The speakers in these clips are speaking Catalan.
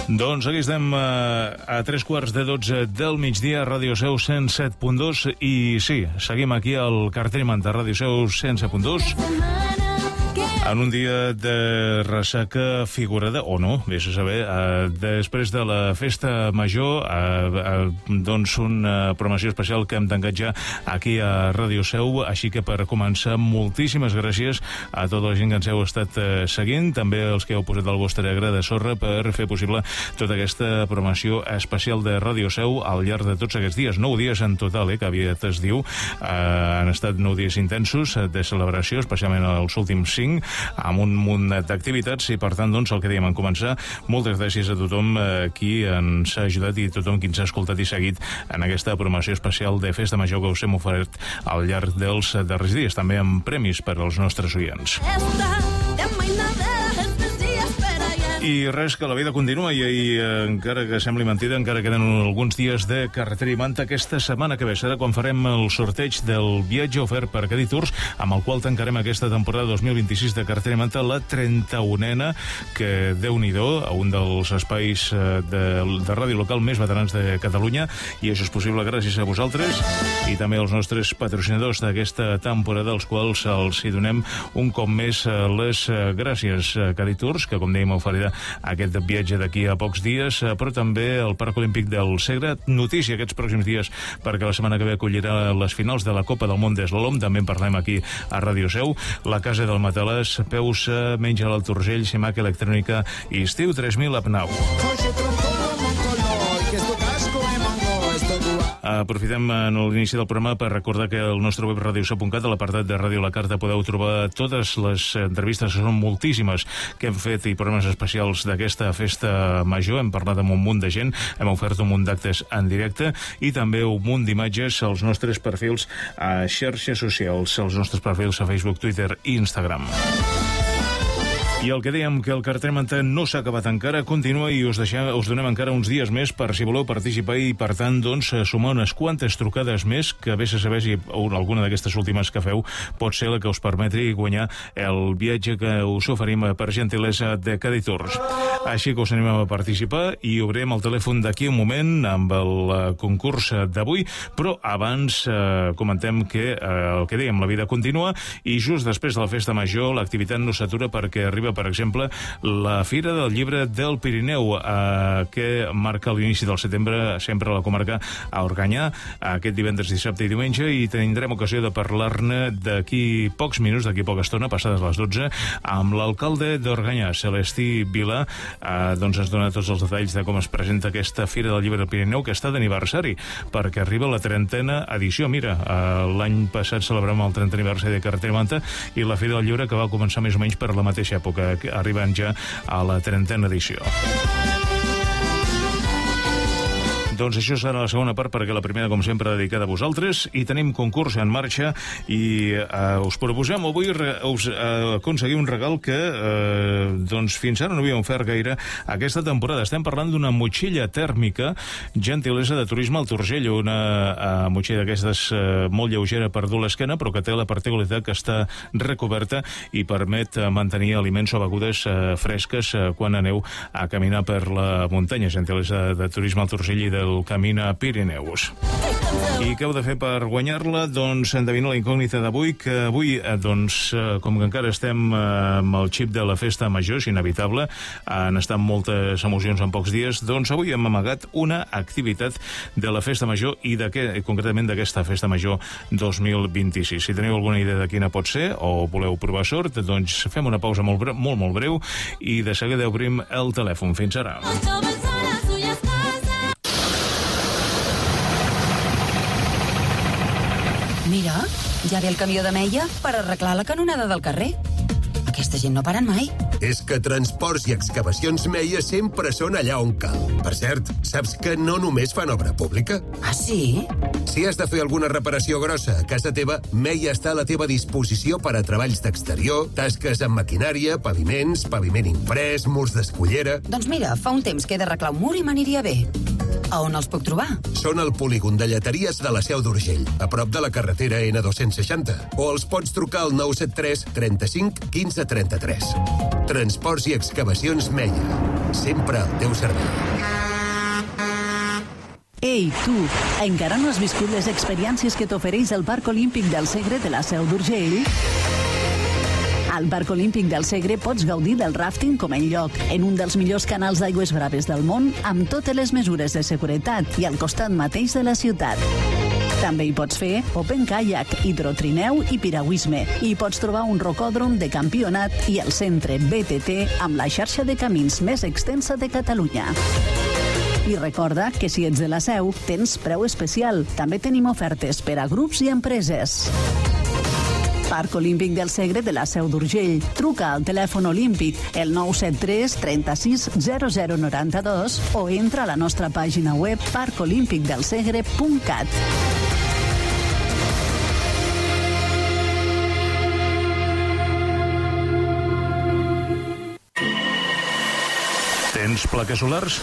Doncs aquí estem a 3:45 del migdia a Ràdio Seu 107.2 i sí, seguim aquí al cartell Manta Ràdio Seu 107.2 en un dia de ressaca figurada, o no, vés a saber, després de la festa major, doncs una programació especial que hem tancat ja aquí a Ràdio Seu, així que per començar, moltíssimes gràcies a tota la gent que ens heu estat seguint, també els que heu posat el vostre gra de sorra per fer possible tota aquesta programació especial de Ràdio Seu al llarg de tots aquests dies, 9 dies en total, que aviat es diu, han estat 9 dies intensos de celebració, especialment els últims 5, amb un munt d'activitats i per tant, doncs, el que dèiem en començar, moltes gràcies a tothom qui ens ha ajudat i tothom qui ens ha escoltat i seguit en aquesta programació especial de Festa Major que us hem ofert al llarg dels darrers dies, també amb premis per als nostres oients. I res, que la vida continua i encara que sembli mentida, encara queden alguns dies de carretera i manta. Aquesta setmana que ve serà quan farem el sorteig del viatge ofert per Cadí Tours, amb el qual tancarem aquesta temporada 2026 de carretera i manta, la 31a, que Déu-n'hi-do, un dels espais de ràdio local més veterans de Catalunya, i això és possible gràcies a vosaltres i també als nostres patrocinadors d'aquesta temporada, als quals els hi donem un cop més les gràcies. Cadí Tours, que com dèiem oferirà aquest viatge d'aquí a pocs dies, però també el Parc Olímpic del Segre. Notícia aquests pròxims dies, perquè la setmana que ve acollirà les finals de la Copa del Món d'Eslalom, també en parlem aquí a Ràdio Seu. La Casa del Matalàs, Peusa, Menja l'Alt Urgell, Simac Electrònica i Estiu 3000 Apnau. Aprofitem en l'inici del programa per recordar que al nostre web radioseu.cat, a l'apartat de Ràdio La Carta, podeu trobar totes les entrevistes, que són moltíssimes, que hem fet i programes especials d'aquesta festa major. Hem parlat amb un munt de gent, hem ofert un munt d'actes en directe i també un munt d'imatges als nostres perfils a xarxes socials, als nostres perfils a Facebook, Twitter i Instagram. I el que dèiem, que el cartell Manta no s'ha acabat encara, continua i us donem encara uns dies més per si voleu participar i, per tant, doncs, sumar unes quantes trucades més, que vés a saber si alguna d'aquestes últimes que feu pot ser la que us permetri guanyar el viatge que us oferim per gentilesa de Cadí Tours. Així que us animem a participar i obrirem el telèfon d'aquí un moment amb el concurs d'avui, però abans comentem que el que dèiem, la vida continua i just després de la festa major l'activitat no s'atura perquè arriba, per exemple, la Fira del Llibre del Pirineu, que marca l'inici del setembre, sempre a la comarca a Organyà, aquest divendres, dissabte i diumenge, i tindrem ocasió de parlar-ne d'aquí pocs minuts, d'aquí poca estona, passades les 12, amb l'alcalde d'Organyà, Celestí Vilà. Doncs ens dona tots els detalls de com es presenta aquesta Fira del Llibre del Pirineu, que està d'aniversari, perquè arriba la 30a edició. Mira, l'any passat celebrem el 30è aniversari de Carretera Manta i la Fira del Llibre, que va començar més o menys per la mateixa època, arribant ja a la 30a edició. Doncs això serà la segona part, perquè la primera, com sempre, dedicada a vosaltres, i tenim concurs en marxa i us proposem avui aconseguir un regal que doncs fins ara no havíem ofert gaire aquesta temporada. Estem parlant d'una motxilla tèrmica gentilesa de Turisme Alt Urgell, una motxilla d'aquestes molt lleugera per dur l'esquena, però que té la particularitat que està recoberta i permet mantenir aliments o begudes fresques quan aneu a caminar per la muntanya. Gentilesa de Turisme Alt Urgell i del Camina Pirineus. I què heu de fer per guanyar-la? Doncs endevinar la incògnita d'avui, que avui, doncs, com que encara estem amb el xip de la festa major, és inevitable, han estat moltes emocions en pocs dies, doncs avui hem amagat una activitat de la festa major i concretament d'aquesta festa major 2026. Si teniu alguna idea de quina pot ser o voleu provar sort, doncs fem una pausa molt breu i de seguida obrim el telèfon. Fins ara. Mira, ja ve el camió de Meia per arreglar la canonada del carrer. Aquesta gent no paren mai. És que Transports i Excavacions Meia sempre són allà on cal. Per cert, saps que no només fan obra pública? Ah, sí? Si has de fer alguna reparació grossa a casa teva, Meia està a la teva disposició per a treballs d'exterior, tasques amb maquinària, paviments, paviment imprès, murs d'escullera... Doncs mira, fa un temps que he d'arreglar un mur i m'aniria bé. A on els puc trobar? Són al polígon de Lleteries de la Seu d'Urgell, a prop de la carretera N260. O els pots trucar al 973 35 15 33. Transports i Excavacions Meia. sempre al teu servei. Ei, tu, encara no has viscut les experiències que t'ofereix el Parc Olímpic del Segre de la Seu d'Urgell? Al Parc Olímpic del Segre pots gaudir del ràfting com enlloc, en un dels millors canals d'aigües braves del món, amb totes les mesures de seguretat i al costat mateix de la ciutat. També hi pots fer open kayak, hidrotrineu i piragüisme. I hi pots trobar un rocòdrom de campionat i el centre BTT amb la xarxa de camins més extensa de Catalunya. I recorda que si ets de la Seu, tens preu especial. També tenim ofertes per a grups i empreses. Parc Olímpic del Segre de la Seu d'Urgell. Truca al telèfon olímpic el 973 36 0092 o entra a la nostra pàgina web parcolímpicdelsegre.cat. Tens plaques solars?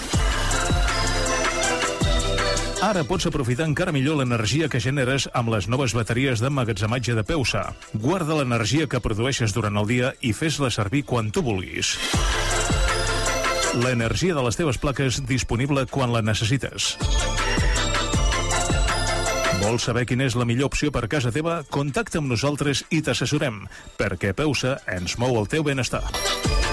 Ara pots aprofitar encara millor l'energia que generes amb les noves bateries d'emmagatzematge de Peusa. Guarda l'energia que produeixes durant el dia i fes-la servir quan tu vulguis. L'energia de les teves plaques disponible quan la necessites. Vols saber quina és la millor opció per casa teva? Contacta amb nosaltres i t'assessorem, perquè Peusa ens mou el teu benestar.